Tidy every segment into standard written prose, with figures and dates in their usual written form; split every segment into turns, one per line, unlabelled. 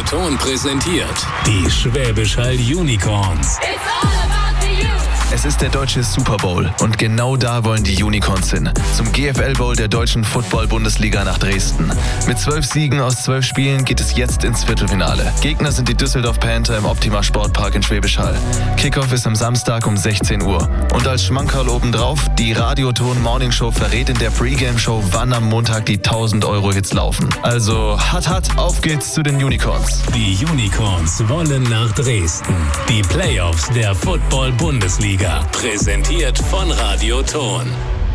Ton präsentiert die Schwäbisch Hall Unicorns.
Es ist der deutsche Super Bowl und genau da wollen die Unicorns hin. Zum GFL Bowl der deutschen Football-Bundesliga nach Dresden. Mit 12 Siegen aus 12 Spielen geht es jetzt ins Viertelfinale. Gegner sind die Düsseldorf Panther im Optima Sportpark in Schwäbisch Hall. Kickoff ist am Samstag um 16 Uhr. Und als Schmankerl obendrauf, die Radioton Morning Show verrät in der Pre-Game-Show, wann am Montag die 1000-Euro-Hits laufen. Also, auf geht's zu den Unicorns.
Die Unicorns wollen nach Dresden. Die Playoffs der Football-Bundesliga. Präsentiert von Radioton.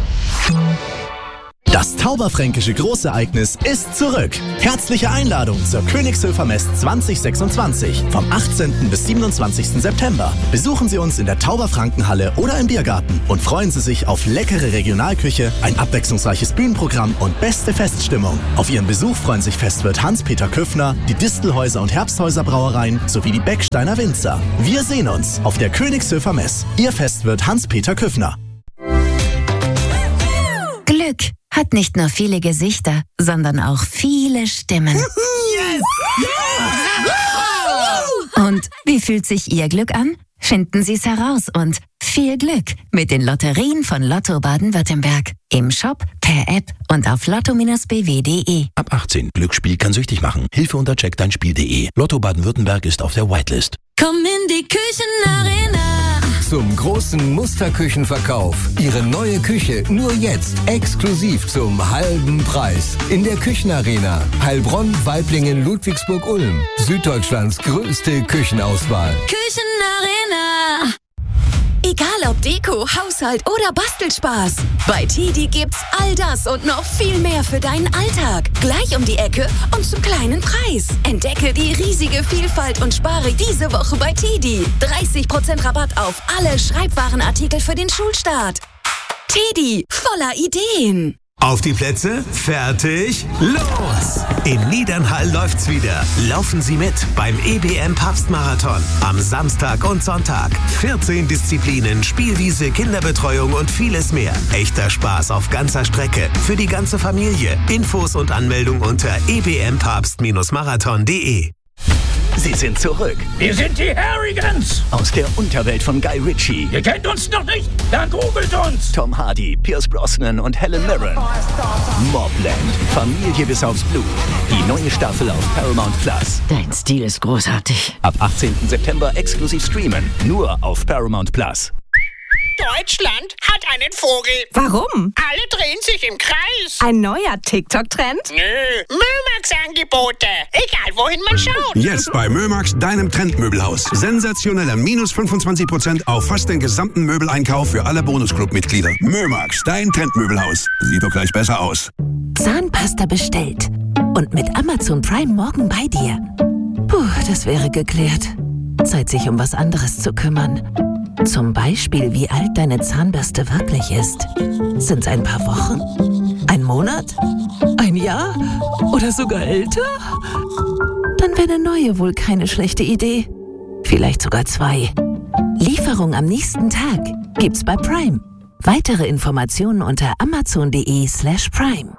Das Tauberfränkische Großereignis ist zurück. Herzliche Einladung zur Königshöfer Mess 2026 vom 18. bis 27. September. Besuchen Sie uns in der Tauberfrankenhalle oder im Biergarten und freuen Sie sich auf leckere Regionalküche, ein abwechslungsreiches Bühnenprogramm und beste Feststimmung. Auf Ihren Besuch freuen sich Festwirt Hans-Peter Küffner, die Distelhäuser und Herbsthäuser Brauereien sowie die Becksteiner Winzer. Wir sehen uns auf der Königshöfer Mess. Ihr Festwirt Hans-Peter Küffner.
Glück hat nicht nur viele Gesichter, sondern auch viele Stimmen.
Yes!
Und wie fühlt sich Ihr Glück an? Finden Sie es heraus und viel Glück mit den Lotterien von Lotto Baden-Württemberg. Im Shop, per App und auf lotto-bw.de.
Ab 18. Glücksspiel kann süchtig machen. Hilfe unter checkdeinspiel.de. Lotto Baden-Württemberg ist auf der Whitelist.
Komm in die Küchenarena.
Zum großen Musterküchenverkauf. Ihre neue Küche nur jetzt exklusiv zum halben Preis. In der Küchenarena. Heilbronn, Waiblingen, Ludwigsburg, Ulm. Süddeutschlands größte Küchenauswahl.
Küchenarena. Egal ob Deko, Haushalt oder Bastelspaß. Bei TIDI gibt's all das und noch viel mehr für deinen Alltag. Gleich um die Ecke und zum kleinen Preis. Entdecke die riesige Vielfalt und spare diese Woche bei TIDI. 30% Rabatt auf alle Schreibwarenartikel für den Schulstart. TIDI, voller Ideen.
Auf die Plätze, fertig, los! In Niedernhall läuft's wieder. Laufen Sie mit beim EBM Papstmarathon am Samstag und Sonntag. 14 Disziplinen, Spielwiese, Kinderbetreuung und vieles mehr. Echter Spaß auf ganzer Strecke für die ganze Familie. Infos und Anmeldung unter ebmpapst-marathon.de.
Sie sind zurück.
Wir sind die Harrigans.
Aus der Unterwelt von Guy Ritchie.
Ihr kennt uns noch nicht? Dann googelt uns.
Tom Hardy, Pierce Brosnan und Helen Mirren. Mobland. Familie bis aufs Blut. Die neue Staffel auf Paramount Plus.
Dein Stil ist großartig.
Ab 18. September exklusiv streamen. Nur auf Paramount Plus.
Deutschland hat einen Vogel.
Warum?
Alle drehen sich im Kreis.
Ein neuer TikTok-Trend?
Nö, Mömax-Angebote. Egal, wohin man schaut.
Jetzt bei Mömax, deinem Trendmöbelhaus. Sensationelle minus 25% auf fast den gesamten Möbeleinkauf für alle Bonusclub-Mitglieder. Mömax, dein Trendmöbelhaus. Sieht doch gleich besser aus.
Zahnpasta bestellt. Und mit Amazon Prime morgen bei dir. Puh, das wäre geklärt. Zeit, sich um was anderes zu kümmern. Zum Beispiel, wie alt deine Zahnbürste wirklich ist. Sind's ein paar Wochen? Ein Monat? Ein Jahr? Oder sogar älter? Dann wäre eine neue wohl keine schlechte Idee. Vielleicht sogar 2. Lieferung am nächsten Tag gibt's bei Prime. Weitere Informationen unter amazon.de/prime.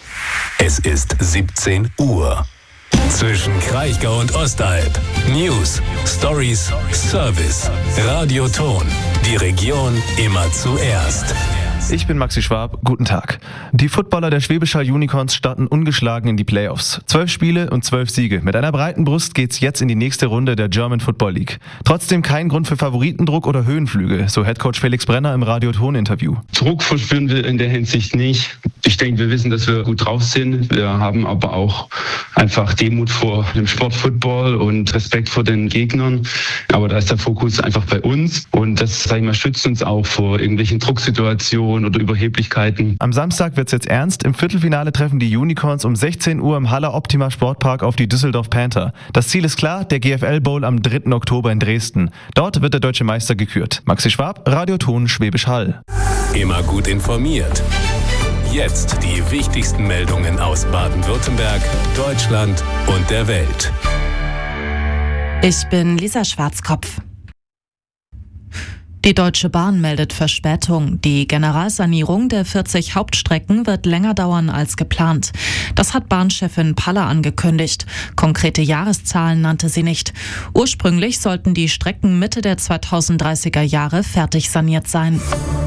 Es ist 17 Uhr. Zwischen Kraichgau und Ostalb. News, Stories, Service. Radioton. Die Region immer zuerst.
Ich bin Maxi Schwab, guten Tag. Die Footballer der Schwäbisch Hall Unicorns starten ungeschlagen in die Playoffs. 12 Spiele und 12 Siege. Mit einer breiten Brust geht's jetzt in die nächste Runde der German Football League. Trotzdem kein Grund für Favoritendruck oder Höhenflüge, so Headcoach Felix Brenner im Radioton-Interview.
Druck verspüren wir in der Hinsicht nicht. Ich denke, wir wissen, dass wir gut drauf sind. Wir haben aber auch einfach Demut vor dem Sport Football und Respekt vor den Gegnern. Aber da ist der Fokus einfach bei uns. Und das, sag ich mal, schützt uns auch vor irgendwelchen Drucksituationen oder Überheblichkeiten.
Am Samstag wird's jetzt ernst. Im Viertelfinale treffen die Unicorns um 16 Uhr im Haller Optima Sportpark auf die Düsseldorf Panther. Das Ziel ist klar, der GFL Bowl am 3. Oktober in Dresden. Dort wird der deutsche Meister gekürt. Maxi Schwab, Radioton Schwäbisch Hall.
Immer gut informiert. Jetzt die wichtigsten Meldungen aus Baden-Württemberg, Deutschland und der Welt.
Ich bin Lisa Schwarzkopf. Die Deutsche Bahn meldet Verspätung. Die Generalsanierung der 40 Hauptstrecken wird länger dauern als geplant. Das hat Bahnchefin Paller angekündigt. Konkrete Jahreszahlen nannte sie nicht. Ursprünglich sollten die Strecken Mitte der 2030er Jahre fertig saniert sein.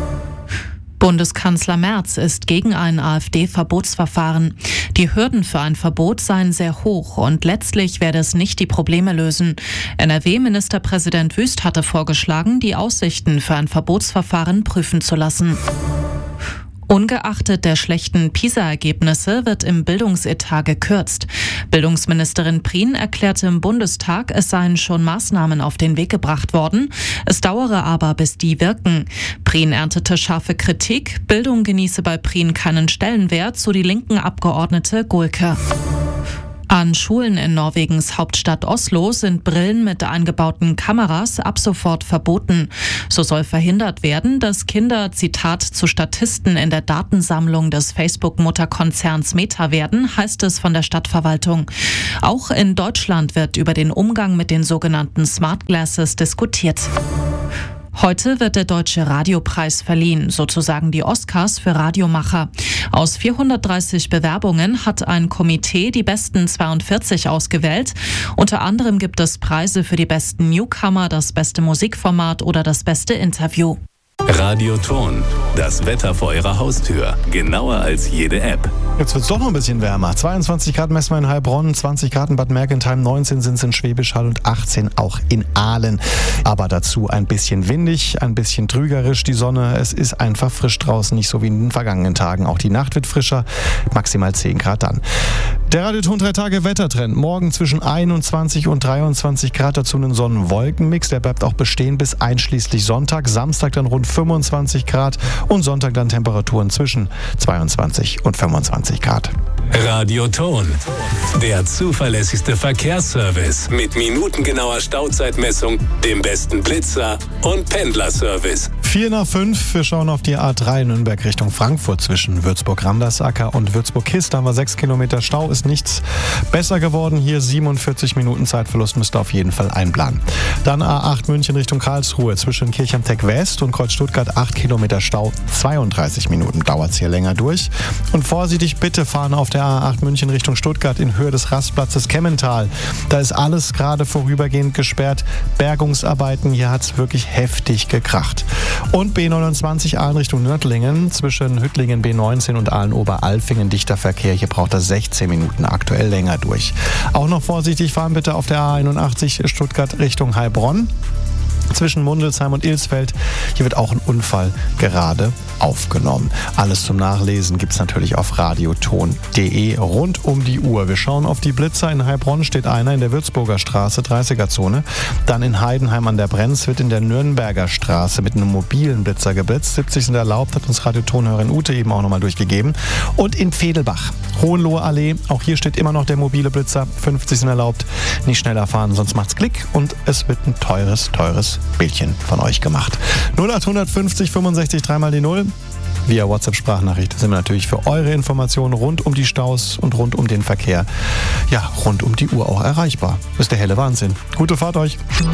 Bundeskanzler Merz ist gegen ein AfD-Verbotsverfahren. Die Hürden für ein Verbot seien sehr hoch und letztlich werde es nicht die Probleme lösen. NRW-Ministerpräsident Wüst hatte vorgeschlagen, die Aussichten für ein Verbotsverfahren prüfen zu lassen. Ungeachtet der schlechten PISA-Ergebnisse wird im Bildungsetat gekürzt. Bildungsministerin Prien erklärte im Bundestag, es seien schon Maßnahmen auf den Weg gebracht worden. Es dauere aber, bis die wirken. Prien erntete scharfe Kritik. Bildung genieße bei Prien keinen Stellenwert, so die linken Abgeordnete Gulke. An Schulen in Norwegens Hauptstadt Oslo sind Brillen mit eingebauten Kameras ab sofort verboten. So soll verhindert werden, dass Kinder, Zitat, zu Statisten in der Datensammlung des Facebook-Mutterkonzerns Meta werden, heißt es von der Stadtverwaltung. Auch in Deutschland wird über den Umgang mit den sogenannten Smart Glasses diskutiert. Heute wird der Deutsche Radiopreis verliehen, sozusagen die Oscars für Radiomacher. Aus 430 Bewerbungen hat ein Komitee die besten 42 ausgewählt. Unter anderem gibt es Preise für die besten Newcomer, das beste Musikformat oder das beste Interview.
Radioton, das Wetter vor Ihrer Haustür, genauer als jede App.
Jetzt wird es doch noch ein bisschen wärmer. 22 Grad messen wir in Heilbronn, 20 Grad in Bad Mergentheim, 19 sind es in Schwäbisch Hall und 18 auch in Aalen. Aber dazu ein bisschen windig, ein bisschen trügerisch die Sonne. Es ist einfach frisch draußen, nicht so wie in den vergangenen Tagen. Auch die Nacht wird frischer, maximal 10 Grad dann. Der Radioton 3 Tage Wettertrend. Morgen zwischen 21 und 23 Grad, dazu einen Sonnen-Wolken-Mix. Der bleibt auch bestehen bis einschließlich Sonntag. Samstag dann rund 25 Grad und Sonntag dann Temperaturen zwischen 22 und 25 Grad.
Radioton, der zuverlässigste Verkehrsservice mit minutengenauer Stauzeitmessung, dem besten Blitzer und Pendlerservice.
4 nach 5, wir schauen auf die A3 Nürnberg Richtung Frankfurt zwischen Würzburg-Randersacker und Würzburg-Kist. Da haben wir 6 Kilometer Stau, ist nichts besser geworden. Hier 47 Minuten Zeitverlust müsste auf jeden Fall einplanen. Dann A8 München Richtung Karlsruhe zwischen Kirchheim-Tech West und Kreuz Stuttgart 8 Kilometer Stau, 32 Minuten dauert es hier länger durch. Und vorsichtig bitte fahren auf der A8 München Richtung Stuttgart in Höhe des Rastplatzes Kemmental. Da ist alles gerade vorübergehend gesperrt. Bergungsarbeiten, hier hat es wirklich heftig gekracht. Und B29 Aalen Richtung Nördlingen zwischen Hüttlingen B19 und Aalen-Oberalfingen dichter Verkehr. Hier braucht er 16 Minuten aktuell länger durch. Auch noch vorsichtig fahren bitte auf der A81 Stuttgart Richtung Heilbronn. Zwischen Mundelsheim und Ilsfeld. Hier wird auch ein Unfall gerade aufgenommen. Alles zum Nachlesen gibt es natürlich auf radioton.de rund um die Uhr. Wir schauen auf die Blitzer. In Heilbronn steht einer in der Würzburger Straße, 30er-Zone. Dann in Heidenheim an der Brenz wird in der Nürnberger Straße mit einem mobilen Blitzer geblitzt. 70 sind erlaubt, hat uns Radiotonhörerin Ute eben auch nochmal durchgegeben. Und in Vedelbach, Hohenloher Allee, auch hier steht immer noch der mobile Blitzer. 50 sind erlaubt. Nicht schneller fahren, sonst macht's Klick und es wird ein teures Bildchen von euch gemacht. 0850 65 3 mal die 0. Via WhatsApp-Sprachnachricht sind wir natürlich für eure Informationen rund um die Staus und rund um den Verkehr, ja, rund um die Uhr auch erreichbar. Das ist der helle Wahnsinn. Gute Fahrt euch.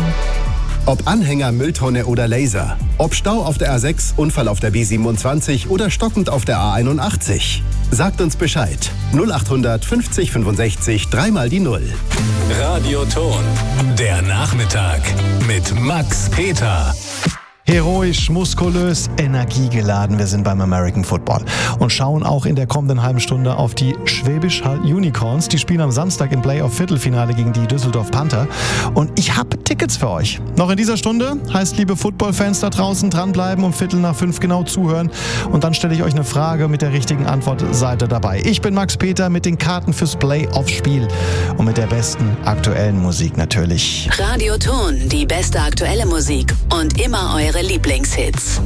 Ob Anhänger, Mülltonne oder Laser. Ob Stau auf der A6, Unfall auf der B27 oder stockend auf der A81. Sagt uns Bescheid. 0800 50 65 3 mal die 0.
Radioton, der Nachmittag mit Max Peter.
Heroisch, muskulös, energiegeladen. Wir sind beim American Football und schauen auch in der kommenden halben Stunde auf die Schwäbisch Hall Unicorns. Die spielen am Samstag im Playoff-Viertelfinale gegen die Düsseldorf Panther. Und ich habe Tickets für euch. Noch in dieser Stunde heißt, liebe Football-Fans da draußen, dranbleiben, um 4:45 genau zuhören. Und dann stelle ich euch eine Frage mit der richtigen Antwort. Seid ihr dabei? Ich bin Max Peter mit den Karten fürs Playoff-Spiel und mit der besten aktuellen Musik natürlich.
Radioton, die beste aktuelle Musik und immer eure Lieblingshits.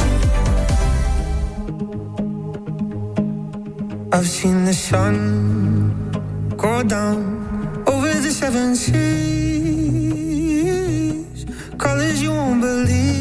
I've seen the sun go down over the 7 seas, colors you won't believe.